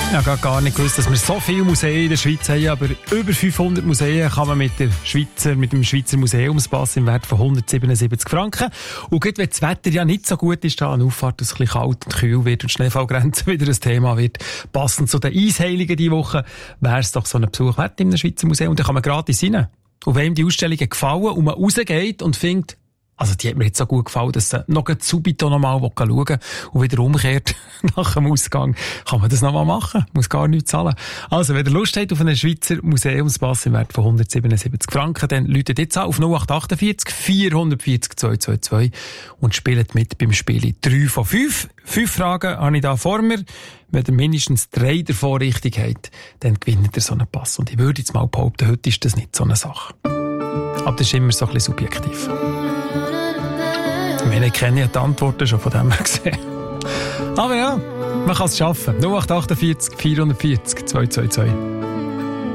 Ich habe gar nicht gewusst, dass wir so viele Museen in der Schweiz haben, aber über 500 Museen kann man mit dem Schweizer Museumspass im Wert von 177 Franken. Und gerade wenn das Wetter ja nicht so gut ist, da an Auffahrt, dass es ein bisschen kalt und kühl wird und Schneefallgrenze wieder ein Thema wird, passend zu den Eisheiligen diese Woche, wäre es doch so ein Besuch wert in einem Schweizer Museum. Und da kann man gratis rein. Und wenn ihm die Ausstellungen gefallen und man rausgeht und findet, also die hat mir jetzt so gut gefallen, dass sie noch subito noch mal schauen will und wieder umkehrt nach dem Ausgang, kann man das noch mal machen. Muss gar nichts zahlen. Also, wenn ihr Lust habt auf einen Schweizer Museumspass im Wert von 177 Franken, dann läutet jetzt an auf 0848 440 222 und spielt mit beim Spiel 3 von 5. 5 Fragen habe ich da vor mir. Wenn ihr mindestens 3 davon richtig habt, dann gewinnt ihr so einen Pass. Und ich würde jetzt mal behaupten, heute ist das nicht so eine Sache. Aber das ist immer so ein bisschen subjektiv. Ich kenne die Antworten schon von dem her gesehen. Aber ja, man kann es schaffen. 0848 440 222.